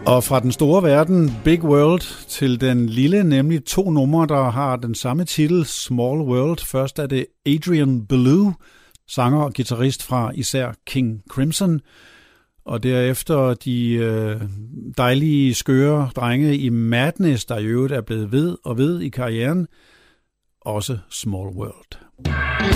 Og fra den store verden, Big World, til den lille, nemlig 2 numre, der har den samme titel, Small World. Først er det Adrian Belew, sanger og guitarist fra især King Crimson. Og derefter de dejlige, skøre drenge i Madness, der i øvrigt er blevet ved i karrieren. Også Small World.